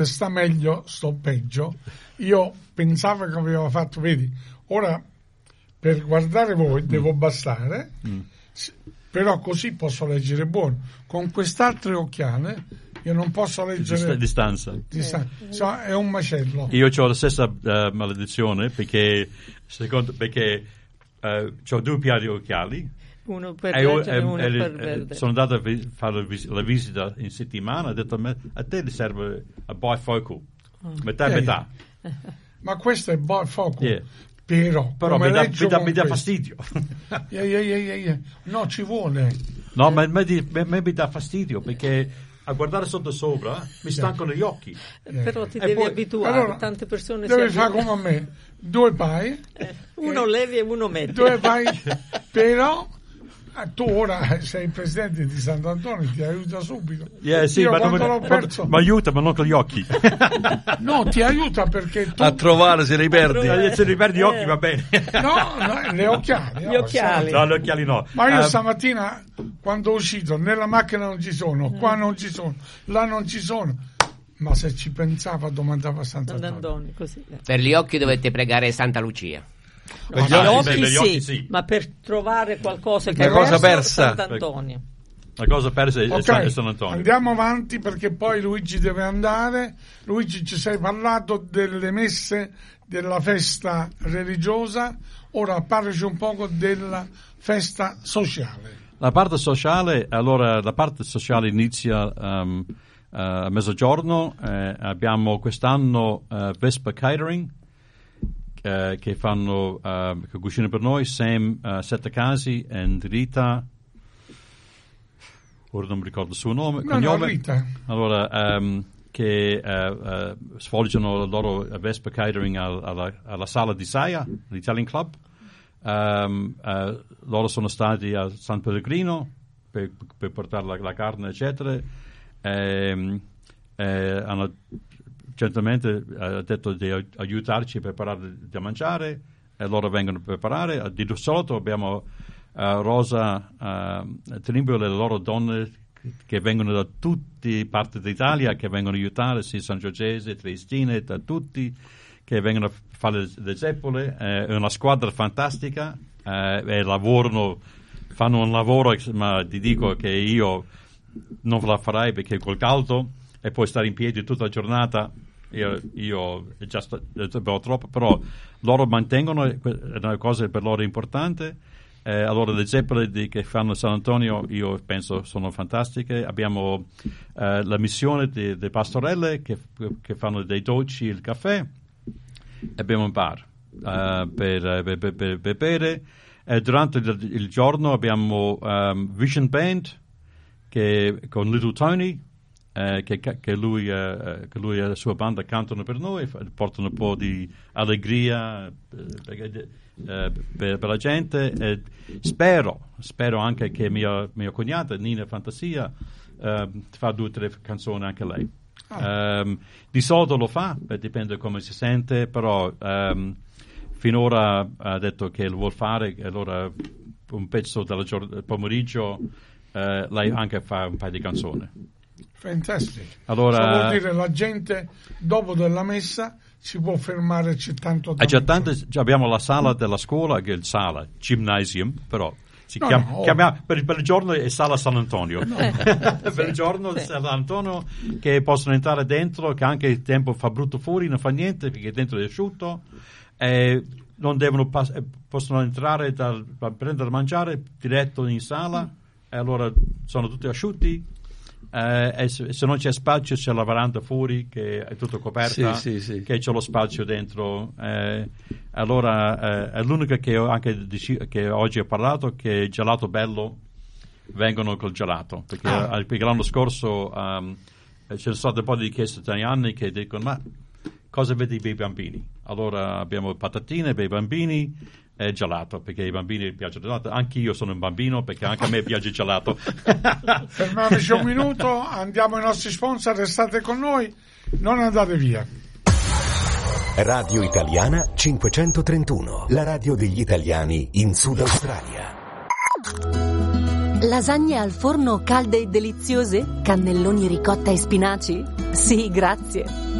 sta meglio, sto peggio. Io pensavo che aveva fatto, vedi, ora per guardare voi devo bastare, però così posso leggere buono. Con quest'altro occhiale io non posso leggere distanza. È un macello. Io ho la stessa maledizione perché ho 2 paia di occhiali. Uno per leggere e uno per vedere. Sono andato a fare la visita in settimana e ho detto a te ti serve a bifocal, metà e metà. Ma questo è bifocal. Yeah. Però mi dà fastidio. No, ci vuole. No, ma mi dà fastidio perché a guardare sotto sopra mi stancano gli occhi. Però ti devi abituare. Allora, tante persone devi fare come a me, 2 paia. Uno levi e uno metti. 2 paia, però tu ora sei il presidente di Sant'Antonio, ti aiuta subito. Sì, io ma quando l'ho perso mi aiuta, ma non con gli occhi. No, ti aiuta perché tu a trovare se li perdi. Se li perdi gli occhi va bene. No, le occhiali. Gli occhiali. No, gli occhiali no. Ma io stamattina quando ho uscito nella macchina non ci sono, qua non ci sono, là non ci sono. Ma se ci pensava domandava a Sant'Antonio. Così. Per gli occhi dovete pregare Santa Lucia. Gli occhi sì, ma per trovare qualcosa che è cosa persa, Sant'Antonio. La cosa persa è San Antonio. Andiamo avanti perché poi Luigi deve andare. Luigi, ci sei parlato delle messe, della festa religiosa, ora parlaci un poco della festa sociale. La parte sociale inizia a mezzogiorno. Abbiamo quest'anno Vespa Catering che fanno che cucina per noi, Sam Settecasi e Rita, ora non mi ricordo il suo nome, cognome. Rita. Allora che svolgono il loro Vespa Catering alla sala di Saia, l'Italian Club. Loro sono stati a San Pellegrino per portare la carne eccetera. Hanno certamente detto di aiutarci a preparare da mangiare e loro vengono a preparare. Di solito abbiamo Rosa Trimbio e le loro donne che vengono da tutte le parti d'Italia, che vengono a aiutare, sia San Giorgese, Triestine, da tutti, che vengono a fare le zeppole. È una squadra fantastica e fanno un lavoro, ma ti dico che io non la farei perché col caldo e poi stare in piedi tutta la giornata io già troppo, però loro mantengono una cosa per loro importante. Allora le zeppole che fanno San Antonio io penso sono fantastiche. Abbiamo la missione delle pastorelle che fanno dei dolci e il caffè. Abbiamo un bar per bere. Durante il giorno abbiamo Vision Band con Little Tony che lui e la sua banda cantano per noi, portano un po' di allegria per la gente. Spero anche che mia cognata Nina Fantasia fa 2 o 3 canzoni anche lei. Di solito lo fa, dipende come si sente, però finora ha detto che lo vuol fare, allora un pezzo del pomeriggio lei anche fa un paio di canzoni. Fantastico. Allora, vuol dire la gente dopo della messa si può fermare, c'è tanto da abbiamo la sala della scuola, che è il sala gymnasium, però chiamiamo per il giorno è sala San Antonio. Per il giorno San Antonio, che possono entrare dentro, che anche il tempo fa brutto fuori, non fa niente perché dentro è asciutto, non devono possono entrare per prendere da mangiare diretto in sala, e allora sono tutti asciutti. E se non c'è spazio c'è la veranda fuori che è tutto coperta, sì. che c'è lo spazio dentro. Allora è l'unica che oggi ho parlato, che il gelato bello vengono col gelato, perché l'anno scorso c'è stato un po' di richieste italiane che dicono: ma cosa vedi per i bambini? Allora abbiamo patatine per i bambini e gelato, perché ai bambini piace il gelato. Anche io sono un bambino, perché anche a me piace il gelato. Fermiamoci un minuto, andiamo ai nostri sponsor, restate con noi, non andate via. Radio Italiana 531, la radio degli italiani in Sud Australia. Lasagne al forno calde e deliziose? Cannelloni ricotta e spinaci? Sì, grazie.